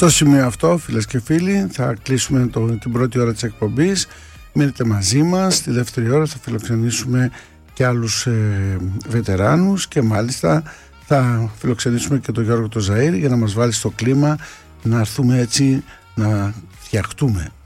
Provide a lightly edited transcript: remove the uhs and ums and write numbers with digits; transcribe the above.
Στο σημείο αυτό, φίλες και φίλοι, θα κλείσουμε την πρώτη ώρα της εκπομπής. Μείνετε μαζί μας. Στη δεύτερη ώρα θα φιλοξενήσουμε και άλλους βετεράνους και μάλιστα θα φιλοξενήσουμε και τον Γιώργο τον Ζαΐρη για να μας βάλει στο κλίμα, να έρθουμε έτσι να φτιαχτούμε.